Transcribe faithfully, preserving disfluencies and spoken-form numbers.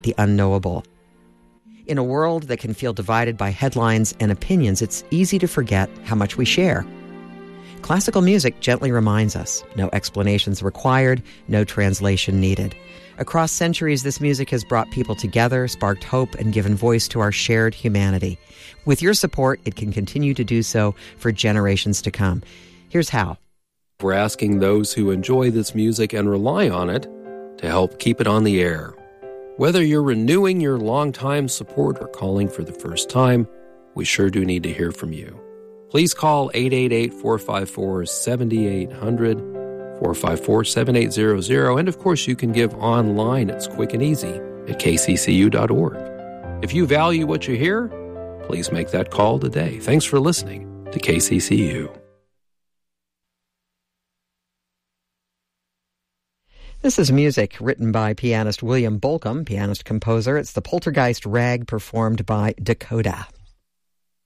the unknowable. In a world that can feel divided by headlines and opinions, it's easy to forget how much we share. Classical music gently reminds us, no explanations required, no translation needed. Across centuries, this music has brought people together, sparked hope, and given voice to our shared humanity. With your support, it can continue to do so for generations to come. Here's how. We're asking those who enjoy this music and rely on it to help keep it on the air. Whether you're renewing your longtime support or calling for the first time, we sure do need to hear from you. Please call eight eight eight, four five four, seven eight zero zero, four five four, seven eight zero zero, and of course you can give online. It's quick and easy at k c c u dot org. If you value what you hear, please make that call today. Thanks for listening to K C C U. This is music written by pianist William Bolcom, pianist-composer. It's the Poltergeist Rag performed by Dakota.